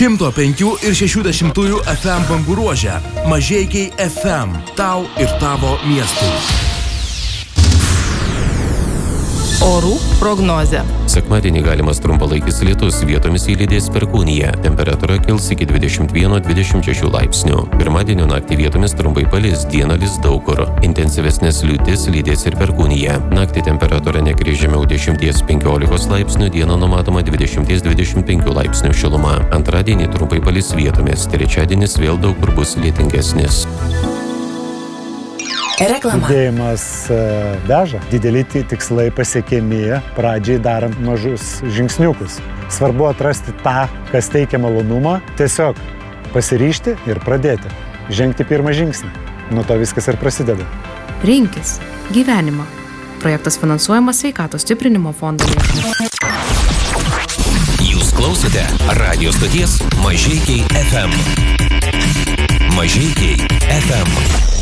105 ir 60 FM bangų ruože. Mažeikiai FM. Tau ir tavo miestui. Orų prognozė. Sekmadienį galimas trumpalaikis lietus, vietomis įlydės perkūnija. Temperatūra kils iki 21-26 laipsnių. Pirmadienio naktį vietomis trumpai palis, dieną lis daug kur. Intensyvesnės liūtis lydės ir perkūnija. Naktį temperatūra nekris žemiau 10-15 laipsnių, dieną numatoma 20-25 laipsnių šiluma. Antradienį trumpai palis vietomis, trečiadienis vėl daug kur bus lietingesnis. Reklama. Judėjimas veža, dideli tikslai pasiekiami, pradžiai darant mažus žingsniukus. Svarbu atrasti tą, kas teikia malonumą, tiesiog pasiryžti ir pradėti. Žengti pirmą žingsnį. Nuo to viskas ir prasideda. Rinkis gyvenimą. Projektas finansuojamas Sveikatos stiprinimo fondo lėšomis. Jūs klausote radijo stoties Mažeikiai FM. Mažeikiai FM.